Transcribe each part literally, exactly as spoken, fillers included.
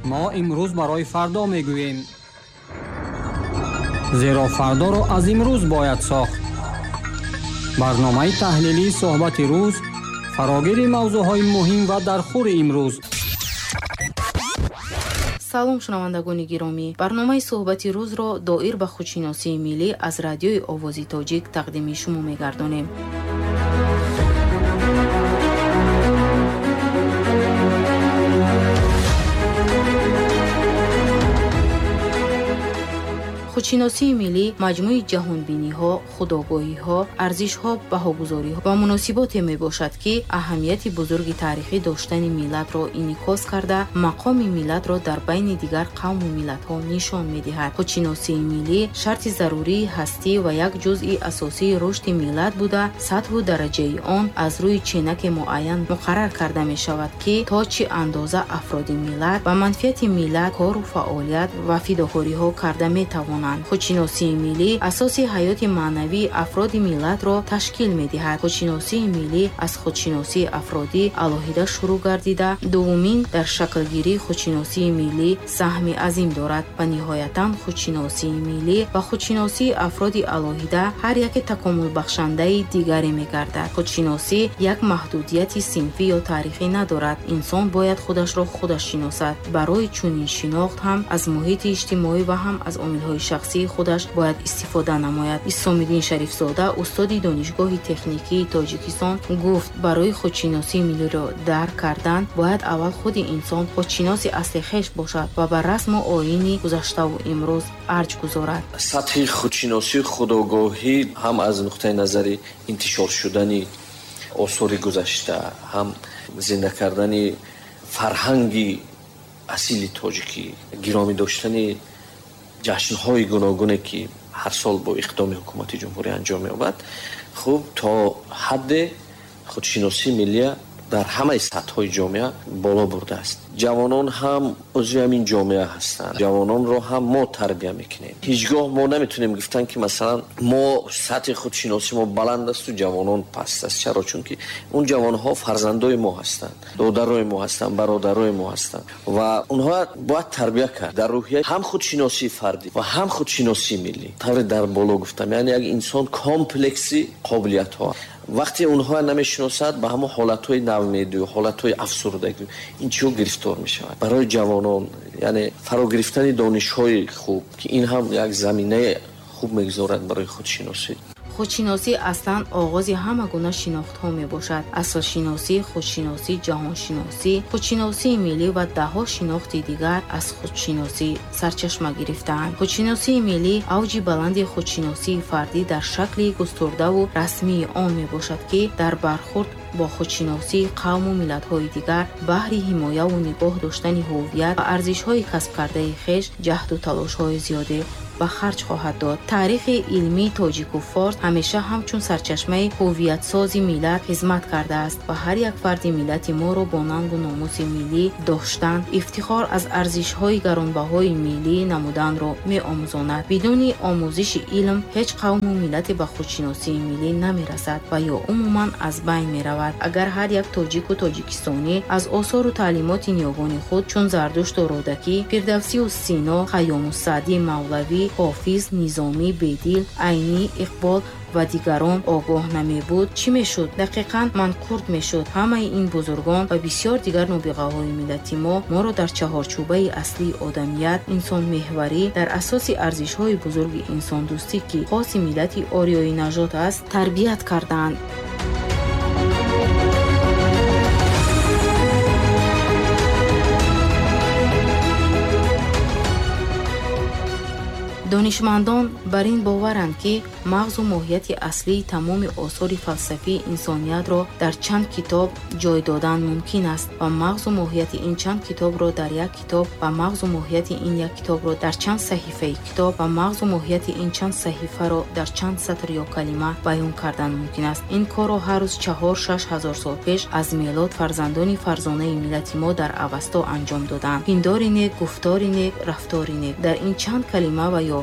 ما امروز برای فردا میگوییم، زیرا فردا را از امروز باید ساخت. برنامه تحلیلی صحبت روز فراگیر موضوعهای مهم و در خور امروز. سلام شنوندگان گرامی، برنامه صحبت روز را دایر به خودشناسی ملی از رادیوی آوازی تاجیک تقدیم شما می‌گردانیم. خودشناسی ملی مجموعه جهانبینی‌ها، خودآگاهی‌ها، ارزش‌ها، بهاگذاری‌ها و مناسبات میباشد که اهمیت بزرگ تاریخی داشتن ملت را انعکاس کرده، مقام ملت را در بین دیگر قوم و ملت‌ها نشان می‌دهد. خودشناسی ملی شرط ضروری هستی و یک جزء اساسی رشد ملت بوده، سطح و درجه آن از روی چینک معین مقرر کرده می‌شود که تا چه اندازه افراد ملت و منفعت ملت کار و فعالیت و فداکاری‌ها کرده می‌توانند. خودشناسی ملی اساس حیات معنوی افراد ملت را تشکیل می‌دهد. خودشناسی ملی از خودشناسی افرادی علاهیده شروع گردیده، دومین در شکلگیری خودشناسی ملی سهم عظیم دارد و نهایتاً خودشناسی ملی و خودشناسی افراد علاهیده هر یک تکامل بخشنده دیگری می‌گردد. خودشناسی یک محدودیت صنفی یا تاریخی ندارد. انسان باید خودش را خودش شناسد. برای چنین شناخت هم از محیط اجتماعی و هم از عامل‌های شخصی خودش باید استفاده نماید. اسام‌الدین شریف زاده، استاد دانشگاه تکنیکی تاجیکستان، گفت برای خودشناسی ملی را درک کردن باید اول خود انسان خودشناس اصل خویش باشد و بر رسم و آیین گذشته و امروز ارج گذارد. سطح خودشناسی خودآگاهی هم از نقطه نظر انتشار شدن آثار گذشته، هم زنده کردن فرهنگ اصیل تاجیکی، گرامی داشتن جشن‌های گوناگونی که هر سال با اقدام حکومت جمهوری انجام می‌یابد، خب تا حد خودشناسی ملی در همه سطح‌های جامعه بالا برده است. جوانان هم عضو همین جامعه هستند. جوانان را هم ما تربیت میکنیم. هیچگاه ما نمیتونیم گفتن که مثلا ما سطح خودشناسی ما بلند است و جوانان پست است. چرا؟ چون که اون جوانها فرزندای ما هستند، دادرای ما هستند، برادرای ما هستند و اونها باید تربیت کرد در روحیه هم خودشناسی فردی و هم خودشناسی ملی. طور در بالا گفتم، یعنی یک انسان کامپلکسی قابلیت‌ها، وقتی اونها نمیشناسد به همون حالت‌های نومیدی و حالت‌های افسردگی این چیو گرفتار میشود. برای جوانان یعنی فرا گرفتن دانش‌های خوب که این هم یک زمینه خوب میگذارد برای خودشناسی. خودشناسی اصلا آغاز همه گونه شناخت ها می باشد. اصل شناسی، خودشناسی، جهان شناسی، خودشناسی ملی و ده ها شناخت دیگر از خودشناسی سرچشمه گرفتند. خودشناسی ملی اوج بلند خودشناسی فردی در شکل گسترده و رسمی آن می باشد که در برخورد با خودشناسی قوم و ملت‌های دیگر بهر حمایت و نگاه داشتن هویت و ارزش‌های کسب کرده خویش جهد و تلاش‌های زیاده به خرج خواهد داد. تاریخ علمی تاجیک و فارس همیشه همچون سرچشمه هویت سازی ملت خدمت کرده است و هر یک فرد ملت ما را با ننگ و ناموس ملی داشتن افتخار از ارزش‌های گرانبهای ملی نمودن را می‌آموزاند. بدون آموزش علم هیچ قوم و ملت به خودشناسی ملی نمی‌رسد و یا عموماً از بین می‌رود. اگر هر یک تاجیک و تاجیکستانی از آثار و تعلیمات نیاگان خود چون زردشت و رودکی، فردوسی و سینا، خیام و سعدی مولوی، حافظ، نظامی، بدیل، عینی، اقبال و دیگران آگاه نمی بود، چی می شد؟ دقیقاً منقورت می شد. همه این بزرگان و بسیار دیگر نابغه های ملتی ما ما را در چهارچوبه اصلی آدمیت، انسان محوری، در اساس ارزش های بزرگ انسان دوستی که خاص ملت آریایی نژاد است تربیت کردند. دانشمندان بر این باورند که مغز و ماهیت اصلی تمام آثار فلسفی انسانیت را در چند کتاب جای دادن ممکن است و مغز و ماهیت این چند کتاب را در یک کتاب و مغز و ماهیت این یک کتاب را در چند صحیفه کتاب و مغز و ماهیت این چند صحیفه را در چند سطر یا کلمه بیان کردن ممکن است. این کار را هر روز چهار شش هزار سال پیش از میلاد فرزندان فرزانه ملت ما در اوستا انجام دادند. پندار نیک، گفتار نیک، رفتار نیک. در این چند کلمه و یا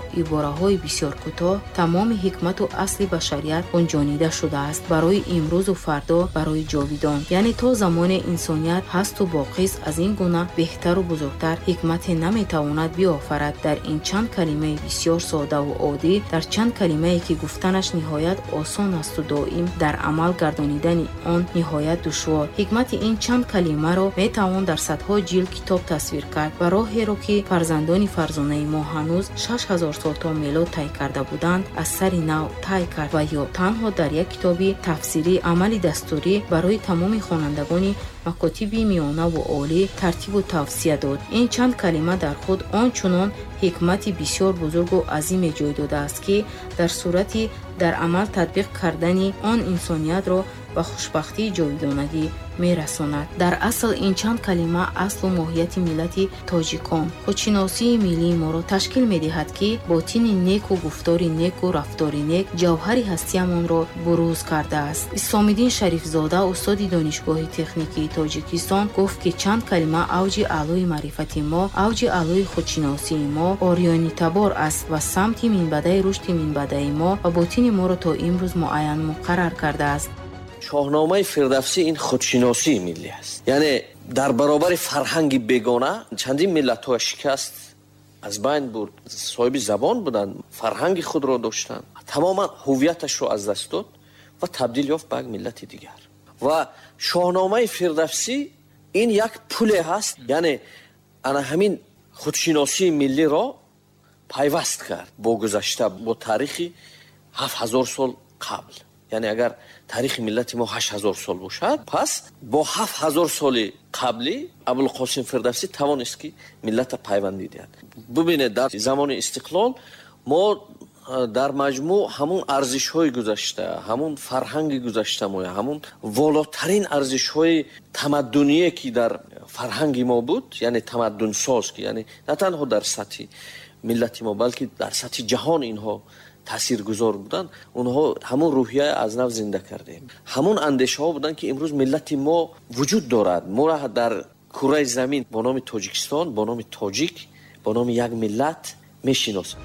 ибораҳои бисёр кӯтоҳ тамоми ҳикмату асли башарият гунҷонида шудааст барои имрӯзу фардо, барои ҷовидон. яъне то замоне инсоният ҳасту боқист, аз ин гуна беҳтару бузургтар ҳикмате наметавонад биофарад. дар ин чанд калимаи бисёр содаву оддӣ, дар чанд калимае ки гуфтанаш ниҳоят осон асту доим, дар амал гардонидани он ниҳоят душвор. ҳикмати ин чанд калимаро метавон дар садҳо ҷилд китоб тасвир кард ва роҳеро ки фарзандони фарзонаи мо ҳанӯз шаш ҳазор сол то мелод тай карда буданд, аз сари нав тай кард ва ё танҳо дар як китоби тафсирӣ амали дастурӣ барои тамоми хонандагони макотиби миёнаву олӣ тартибу тавсия дод. ин чанд калима дар худ ончунон ҳикмати бисёр бузургу азиме ҷой додааст, ки дар сурати дар амал татбиқ кардани он инсониятро ба хушбахтии ҷовидонагӣ мерасонад. дар асл ин чанд калима аслу моҳияти миллати тоҷикон, худшиносии миллии моро ташкил медиҳад, ки ботини неку гуфтори неку рафтори нек ҷавҳари ҳастиамонро бурӯз кардааст. исомиддин шарифзода, устоди донишгоҳи техникии тоҷикистон, гуфт, ки чанд калима авҷи аълои маърифати мо, авҷи аълои худшиносии мо орёнитабор аст ва самти минбадаи рушди минбадаи мо ва ботини моро то имрӯз муайян муқаррар кардааст. шоҳномаи фирдавсӣ ин худшиносии миллӣ аст. яъне дар баробари фарҳанги бегона чандин миллатҳои шикаст аз байн бурд. соҳиби забон буданд, фарҳанги худро доштанд, тамоман ҳувияташро аз даст дод ва табдил ёфт ба як миллати дигар. ва шоҳномаи фирдавсӣ ин як пуле ҳаст, яъне ана ҳамин худшиносии миллиро пайваст кард бо гузашта, бо таърихи ҳафт ҳазор сол қабл. яъне агар таърихи миллати мо ҳашт ҳазор сол бошад, пас бо ҳафт ҳазор соли қаблӣ абулқосим фирдавсӣ тавонист ки миллата пайвандӣ диҳад. бубинед, дар замони истиқлол мо дар маҷмӯъ ҳамун арзишҳои гузашта, ҳамун фарҳанги гузаштамоя, ҳамун волотарин арзишҳои тамаддуние ки дар фарҳанги мо буд, яъне тамаддунсоз, ки яъне на танҳо дар сатҳи миллати мо, балки дар сатҳи ҷаҳон инҳо таъсиргузор буданд, онҳо ҳамун рӯҳия аз нав зинда кардем. ҳамун андешаҳо буданд, ки имрӯз миллати мо вуҷуд дорад. мо дар кураи замин бо номи Тоҷикистон, бо номи тоҷик, бо номи як миллат мешиносад.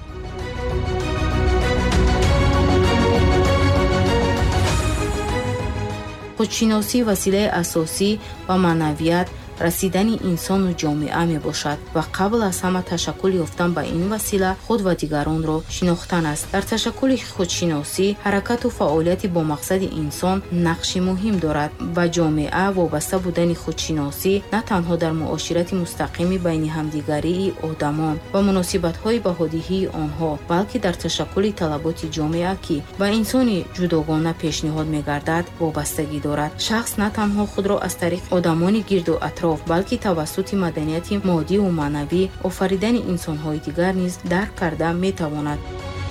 худшиносӣ василаи асосӣ ва маънавият расидани инсону ҷомеа мебошад ва қабл аз ҳама ташаккул ёфтан ба ин васила худ ва дигаронро шинохтан аст. дар ташаккули худшиносӣ ҳаракату фаъолияти бо мақсади инсон нақши муҳим дорад. ба ҷомеа вобаста будани худшиносӣ на танҳо дар муоширати мустақими байни ҳамдигарии одамон ва муносибатҳои баҳодиҳии онҳо, балки дар ташаккули талаботи ҷомеа, ки ба инсони ҷудогона пешниҳод мегардад, вобастагӣ дорад. шахс на танҳо худро аз тариқи одамони гирду атроф, балки тавассути маданияти моддиву маънавӣ офаридани инсонҳои дигар низ дарк карда метавонад.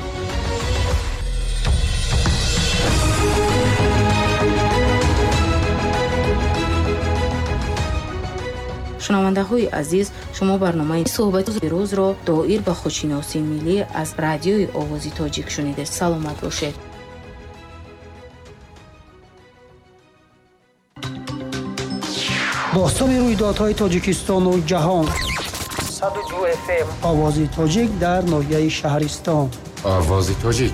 шунавандаҳои азиз, шумо барномаи суҳбати рӯзро доир ба худшиносии миллӣ аз радиои овози тоҷик шунидед. саломат бошед. бостори рӯйдодҳои тоҷикистону ҷаҳон. саду ду эф эм овози тоҷик дар ноҳияи шаҳристон. овози тоҷик.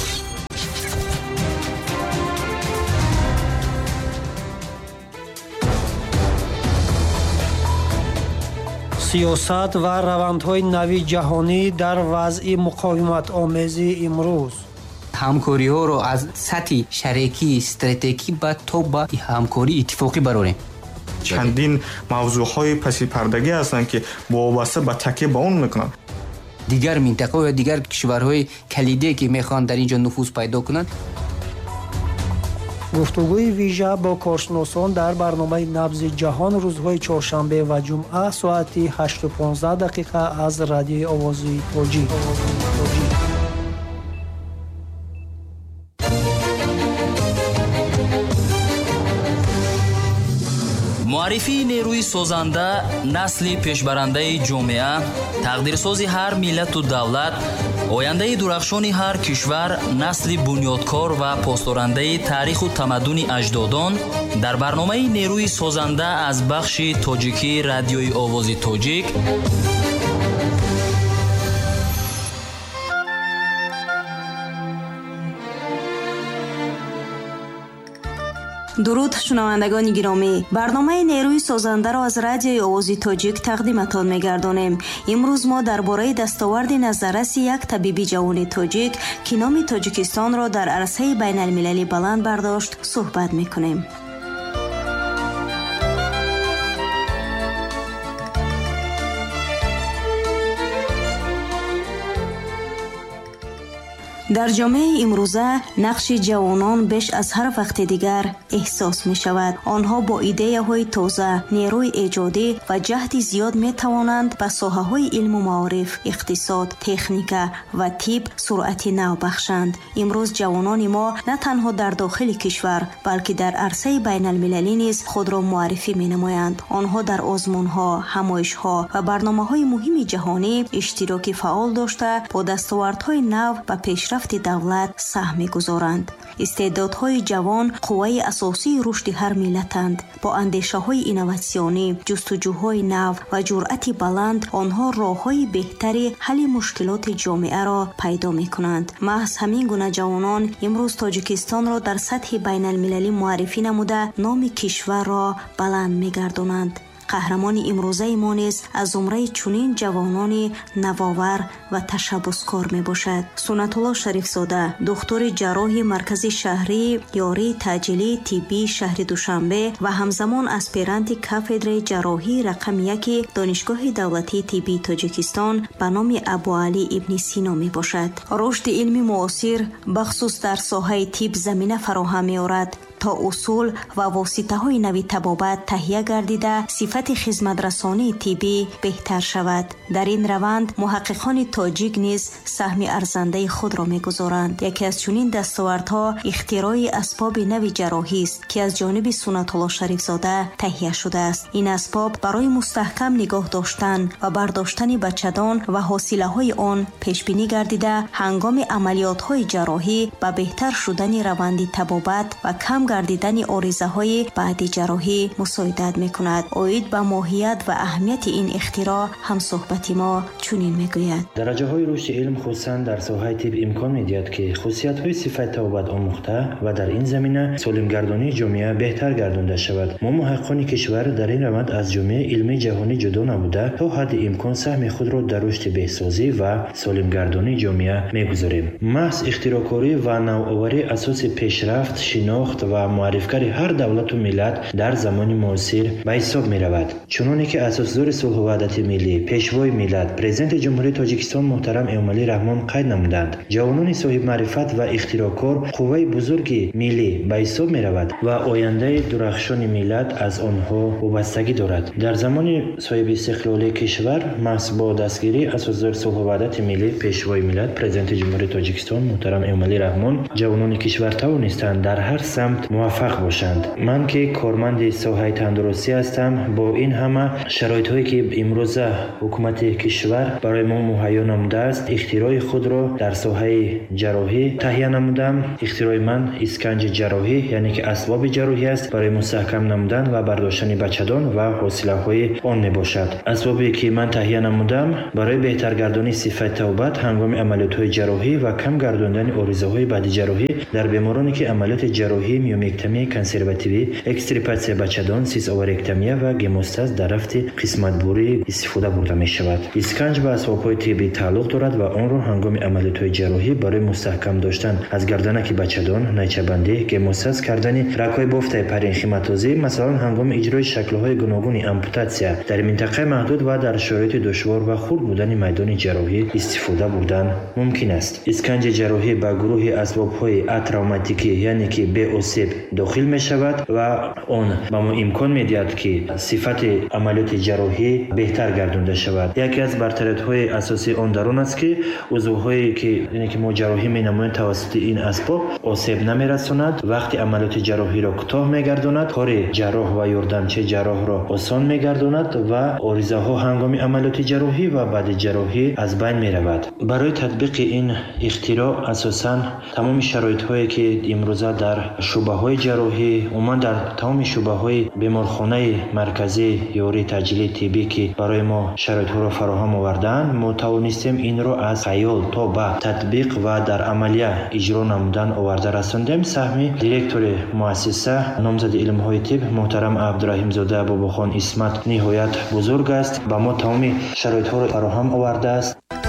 сиёсат ва равандҳои нави ҷаҳонӣ дар вазъи муқовиматомези имрӯз. ҳамкориҳоро аз сатҳи шарекӣ стратегӣ ба то ба ҳамкории иттифоқӣ барорем. чандин мавзӯъҳои паси пардагӣ ҳастанд, ки вобаста ба такя ба он мекунанд. дигар минтақаҳо ё дигар кишварҳои калиде ки мехоҳанд дар ин ҷо нуфуз пайдо кунанд. гуфтугӯи вижа бо коршиносон дар барномаи набзи ҷаҳон рӯзҳои чоршанбе ва ҷумъа соати ҳашту понздаҳ дақиқа аз радиои овози тоҷик. муаррифии нерӯи созанда, насли пешбарандаи ҷомеа, тақдирсози ҳар миллату давлат, ояндаи дурахшони ҳар кишвар, насли бунёдкор ва посдорандаи таъриху тамаддуни аҷдодон дар барномаи нерӯи созанда аз бахши тоҷикии радиои овози тоҷик درود شنوندگان گرامی، برنامه نیروی سازنده را از رادیوی آوازی تاجیک تقدیمتان می‌گردانیم. امروز ما درباره دستاورد نظررس یک طبیب جوان تاجیک که نام تاجیکستان را در عرصه بین المللی بلند برداشت صحبت می‌کنیم. در جامعه امروزه نقش جوانان بیش از هر وقت دیگر احساس می شود. آنها با ایده های تازه، نیروی ایجادی و جهد زیاد می توانند به ساحه های علم و معارف، اقتصاد، تکنیک و طب سرعت نو بخشند. امروز جوانان ما نه تنها در داخل کشور بلکه در عرصه بین المللی نیز خود را معرفی می نمایند. آنها در آزمون ها، همایش ها و برنامه های مهم جهانی اشتراک فعال داشته با دستاوردهای نو و پیشرفت دولت سهم می‌گذارند. استعدادهای جوان قوه اساسی رشد هر ملتند. با اندیشه‌های اینواسیونی، جستجوهای نو و جرأت بلند آنها راه‌های بهتری حل مشکلات جامعه را پیدا می‌کنند. محض همین گونه جوانان امروز تاجیکستان را در سطح بین المللی معرفی نموده نام کشور را بلند می‌گردانند. قهرمان امروزه ما نیز از زمره چنین جوانان نوآور و تشبثکار می باشد. سنت الله شریف زاده، دکتر جراح مرکز شهری یاری تعجیلی طبی شهر دوشنبه و همزمان اسپیرانت کاتدر جراحی رقم یک دانشگاه دولتی طبی تاجیکستان به نام ابو علی ابن سینا می باشد. رشد علمی معاصر بخصوص در ساحه طب زمینه فراهم می آورد تا اصول و واسطه های نوی طبابت تهیه گردیده صفت خدمت رسانی طبی بهتر شود. در این روند محققان تاجیک نیز سهم ارزنده خود را می‌گذارند. یکی از چنین دستاوردها اختراع اسباب نوی جراحی است که از جانب سنت الله شریف زاده تهیه شده است. این اسباب برای مستحکم نگاه داشتن و برداشتن بچه‌دان و حاصله های آن پیش بینی گردیده هنگام عملیات های جراحی به بهتر شدن روند طبابت و کم گردیدن آرزه های بعد جراحی مساعدت میکند. اوید به ماهیت و اهمیت این اختراع هم صحبت ما چنین میگوید: درجه های رشد علم خصوصا در ساحه طب امکان میدهد که خصوصیت های صفت طبابت آموخته و در این زمینه سالمگردانی جامعه بهتر گردانده شود. ما محققان کشور در این روند از جامعه علمی جهانی جدا نبوده تا حد امکان سهم خود را در رشد بهسازی و سالمگردانی جامعه میگذاریم. محض اختراعکاری و نوآوری اساس پیشرفت، شناخت و معرفکاری هر دولت و ملت در زمان معاصر به حساب می رود. چنانه که اساسدار صلح و وحدت ملی، پیشوای ملت، پرزیدنت جمهوری تاجیکستان محترم امامعلی رحمان قید نمودند. جوانان صاحب معرفت و اختراعکار قوه بزرگی ملی به حساب می رود و آینده درخشان ملت از آنها وابستگی دارد. در زمان صاحب استقلالی کشور محض با دستگیری اساسدار صلح و وحدت ملی، پیشوای ملت، پرزیدنت جمهوری تاجیکستان محترم امامعلی رحمان جوانان کشور توانستند در هر سمت موفق باشند. من که کارمند ساحه تندرستی هستم، با این همه شرایط هایی که امروز حکومت کشور برای ما مهیا نموده است، اختراع خود را در ساحه جراحی تهیه نمودم. اختراع من اسکنج جراحی، یعنی که اسباب جراحی است برای مستحکم نمودن و برداشتن بچه‌دان و حاصله های آن می باشد. اسبابی که من تهیه نمودم برای بهتر گردانی صفت طبابت هنگام عملیات های جراحی و کم گرداندن آرزه های بعد جراحی در بیمارانی که عملیات جراحی میومکتمی کنسرواتیوی، اکستریپاسیا بچه‌دان، سیس اوورکتمی و گموستاز در رفت قسمت بوری استفاده برده می شود. اسکنج به اسباب‌های طبی تعلق دارد و آن را هنگام عملیات جراحی برای مستحکم داشتن از گردنک بچه‌دان، نیچه بندی، گموستاز کردن رگ‌های بافت پرینخیماتوزی، مثلا هنگام اجرای شکل‌های گوناگون آمپوتاسیا در منطقه محدود و در شرایط دشوار و خرد بودن میدان جراحی استفاده بردن ممکن است. اسکنج جراحی به گروه اسباب‌های اتروماتیکی، یعنی که به اوسیب داخل می شود و آن به ما امکان می دهد که صفت عملیات جراحی بهتر گردانده شود. یکی از برتری‌های اساسی آن در آن است که عضوهایی که یعنی که ما جراحی می نماییم توسط این اسباب آسیب نمی رساند. وقتی عملیات جراحی را کوتاه می گرداند، کار جراح و یاردمچی جراح را آسان می گرداند و آرزه ها هنگام عملیات جراحی و بعد جراحی از بین می رود. برای تطبیق این اختراع اساساً تمام شرایط هایی که امروزه در شعبه шуъбаҳои ҷарроҳӣ, умуман дар тамоми шуъбаҳои беморхонаи марказӣ ёрии таъҷилии тиббӣ ки барои мо шароитҳоро фароҳам овардаанд, мо тавонистем инро аз хаёл то ба татбиқ ва дар амалия иҷро намудан оварда расондем. Саҳми директори муассиса номзади илмҳои тиб муҳтарам Абдураҳимзода Бобохон Исмат ниҳоят бузург аст, ба мо тамоми шароитҳоро фароҳам овардааст.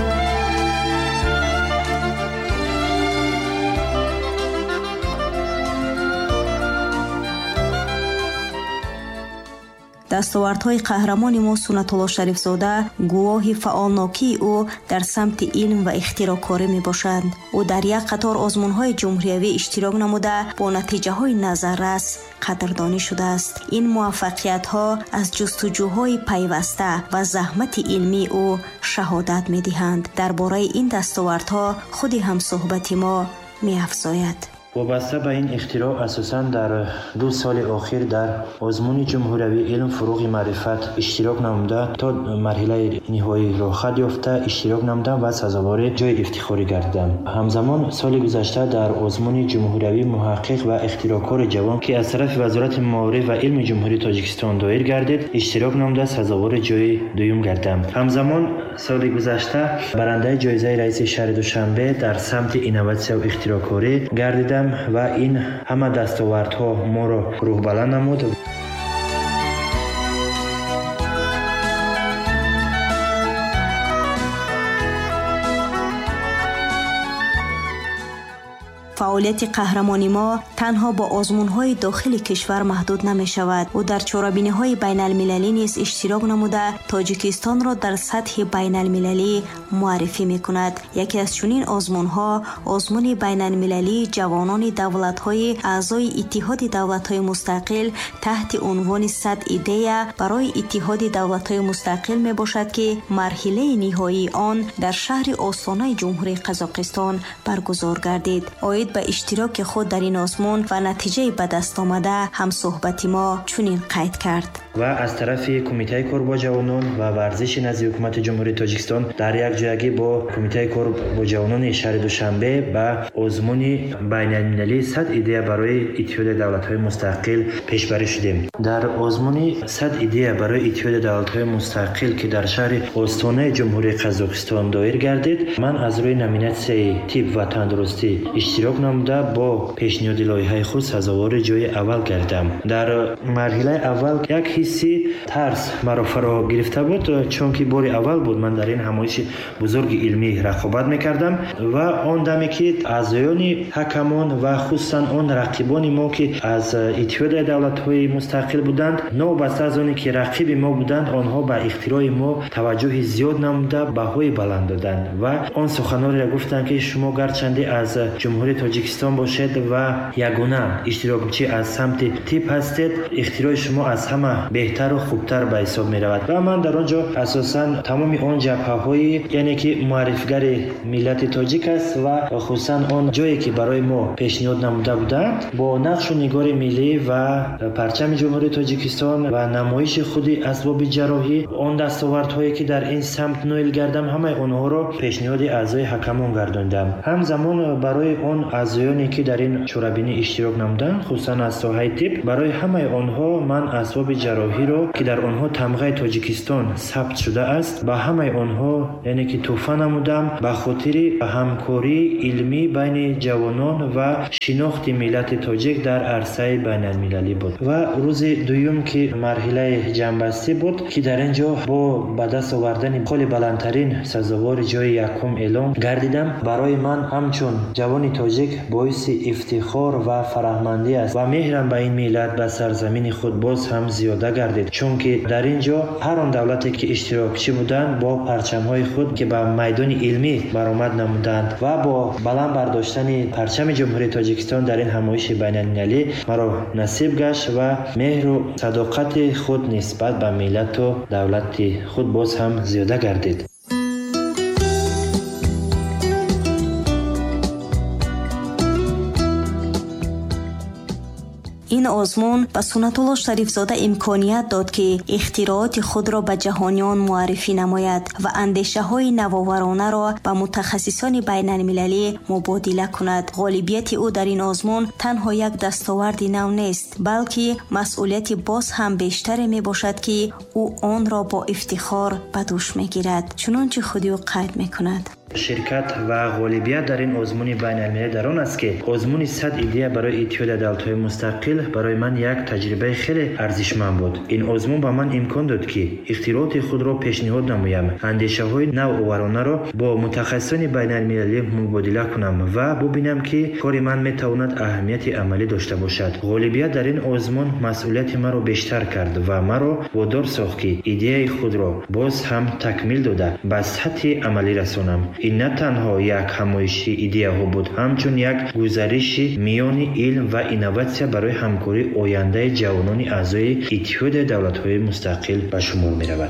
дастовардҳои қаҳрамони мо Сунатулло Шарифзода гувоҳи фаъолнокии ӯ дар самти илм ва ихтироъкорӣ мебошанд. ӯ дар як қатор озмунҳои ҷумҳуриявӣ иштирок намуда бо натиҷаҳои назаррас қадрдонӣ шудааст. ин муваффақиятҳо аз ҷустуҷӯҳои пайваста ва заҳмати илмии ӯ шаҳодат медиҳанд. дар бораи ин дастовардҳо худи ҳамсӯҳбати мо меафзояд. вобаста ба ин ихтироъ асосан дар ду соли охир дар озмуни ҷумҳуриявии илм фуруғи маърифат иштирок намуда то марҳилаи ниҳоиро хат ёфта иштирок намудам ва сазовори ҷои ифтихорӣ гардидам. ҳамзамон соли гузашта дар озмуни ҷумҳуриявӣ муҳаққиқ ва ихтироъкори ҷавон ки аз тарафи вазорати маориф ва илми ҷумҳурии Тоҷикистон доир гардид, иштирок намуда сазовори ҷои дуюм гардидам. ҳамзамон соли гузашта барандаи ҷоизаи раиси шаҳри Душанбе дар самти инноватсия ва ихтироъкорӣ гардидам ва ин ҳама дастовардҳо моро рӯҳбаланд намуд. фаъолияти қаҳрамони мо танҳо бо озмунҳои дохили кишвар маҳдуд намешавад. ӯ дар чорабиниҳои байналмилалӣ низ иштирок намуда Тоҷикистонро дар сатҳи байналмилалӣ муаррифӣ мекунад. яке аз чунин озмунҳо озмуни байналмилалии ҷавонони давлатҳои аъзои иттиҳоди давлатҳои мустақил таҳти унвони сад идея барои иттиҳоди давлатҳои мустақил мебошад ки марҳилаи ниҳоии он дар шаҳри остонаи ҷумҳурии Қазоқистон баргузор гардид. оид ба иштироки худ дар ин озмун ва натиҷаи ба дастомада ҳамсӯҳбати мо чунин қайд кард. ва аз тарафи Кумитаи кор бо ҷавонон ва варзиши назди ҳукумати ҷумҳурии Тоҷикистон дар якҷоягӣ бо Кумитаи кор бо ҷавонони шаҳри Душанбе ба озмуни байналмилалии сад идея барои иттиҳоди давлатҳои мустақил пешбарӣ шудем. дар озмуни сад идея барои иттиҳоди давлатҳои мустақил ки дар шаҳри остонаи ҷумҳурии Қазоқистон доир гардид, ман аз рӯи номинатсияи тиб ва тандурустӣ иштирок намуда бо пешниҳоди лоиҳаи худ сазовори ҷои аввал гардидам. дар марҳилаи аввал як ҳисси тарс маро фаро гирифта буд, чунки бори аввал буд ман дар ин ҳамоиши бузурги илмӣ рақобат мекардам ва он даме ки аъзоёни ҳакамон ва хусусан он рақибони мо ки аз иттиҳоди давлатҳои мустақил буданд, новбаста аз оне ки рақиби мо буданд, онҳо ба ихтирои мо таваҷҷӯҳи зиёд намуда баҳои баланд доданд ва он суханореро гуфтанд ки шумо гарчанде аз ҷумҳурии Тоҷикистон бошед ва ягона иштирокчӣ аз самти тиб ҳастед, ихтирои шумо аз ҳама беҳтару хубтар ба ҳисоб меравад. ва ман дар он ҷо асосан тамоми он ҷабҳаҳои яъне ки муаррифгари миллати тоҷик аст ва хусусан он ҷое ки барои мо пешниҳод намуда буданд бо нақшу нигори миллӣ ва парчами ҷумҳурии Тоҷикистон ва намоиши худи асбоби ҷарроҳӣ, он дастовардҳое ки дар ин самт ноил гардам, ҳамаи онҳоро пешниҳоди аъзои ҳакамон гардондам. ҳамзамон барои он аъзоёне ки дар ин чорабинӣ иштирок намуданд, хусусан аз соҳаи тиб, барои ҳамаи онҳо ман асбоби ҷарроҳиро ки дар онҳо тамғаи Тоҷикистон сабт шуда аст, ба ҳамаи онҳо яъне ки тӯҳфа намудам ба хотири ҳамкории илмӣ байни ҷавонон ва шинохти миллати тоҷик дар арсаи байналмилалӣ буд. ва рӯзи дуюм ки марҳилаи ҷамъбастӣ буд ки дар ин ҷо бо ба даст овардани холи баландтарин сазовори ҷои якум эълон гардидам. барои ман ҳамчун ҷавони тоҷик боиси ифтихор ва фараҳмандӣ аст ва меҳрам ба ин миллат ба сарзамини худ боз ҳам зиёда гардид, чунки дар ин ҷо ҳар он давлате ки иштирокчӣ буданд бо парчамҳои худ ки ба майдони илмӣ баромад намуданд ва бо баланд бардоштани парчами ҷумҳурии Тоҷикистон дар ин ҳамоиши байналмилалӣ маро насиб гашт ва меҳру садоқати худ нисбат ба миллату давлати худ боз ҳам зиёда гардид. ин این آزمون به سنت الله شریف زاده امکانیت داد که اختراعات خود را به جهانیان معرفی نماید و اندیشه های نوآورانه را به متخصصان بین المللی مبادله کند. غالبیت او در این آزمون تنها یک دستاورد نو نیست، بلکه مسئولیت باز هم بیشتر می باشد که او آن را با افتخار به دوش می گیرد، چنانچه خودی او قید می کند. شرکت و غالبیت در این آزمون بین المللی در آن است که آزمون صد ایده برای اتحاد دولت‌های مستقل برای من یک تجربه خیلی ارزشمند بود. این آزمون به من امکان داد که اختراعات خود را پیشنهاد نمایم، اندیشه‌های نوآورانه را با متخصصان بین المللی مبادله کنم و ببینم که کار من میتواند اهمیت عملی داشته باشد. غالبیت در این آزمون مسئولیت مرا بیشتر کرد و مرا وادار ساخت که ایده خود را باز هم تکمیل داده به سطح عملی رسانم. این نه تنها یک همایشی ایده ها بود، همچون یک گزارش میان علم و اینواسیون برای همکاری آینده جوانان اعضای اتحاد دولت‌های مستقل به شمار می رود.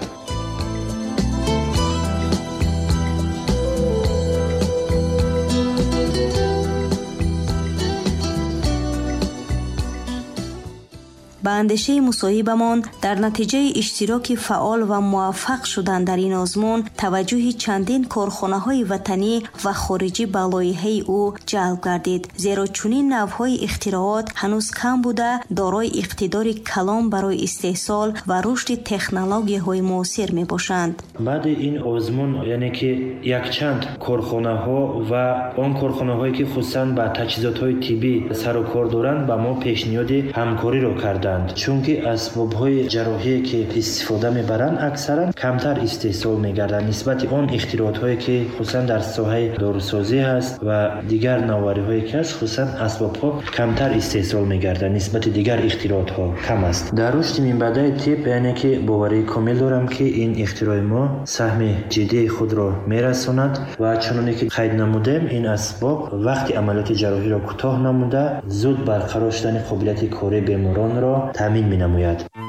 به اندیشه مصاحبمان در نتیجه اشتراک فعال و موفق شدن در این آزمون توجه چندین کارخانه‌های وطنی و خارجی به لایحه او جلب گردید، زیرا چنین نوع‌های اختراعات هنوز کم بوده دارای اقتدار کلان برای استحصال و رشد تکنولوژی‌های معاصر میباشند. بعد این آزمون یعنی که یک چند کارخانه‌ها و آن کارخانه‌هایی که خصوصاً با تجهیزات‌های طبی سر و کار دارند به ما پیشنهاد همکاری را کردند، چون که اسباب‌های جراحی که استفاده می‌برند اکثرا کمتر استحصال می‌گردند نسبت آن اختراعات‌هایی که خصوصا در ساحه داروسازی هست و دیگر نوآوری‌هایی که خصوصا اسباب‌ها کمتر استحصال می‌گردند نسبت دیگر اختراعات‌ها کم است. در رشد منبع طب یعنی که باوری کامل دارم که این اختراع ما سهم جدی خود را می‌رساند و چنانکه که قید نمودم این اسباب وقتی عملیات جراحی را کوتاه نموده زود برقرار شدن قابلیت کاری بیماران را تامین می‌نماید.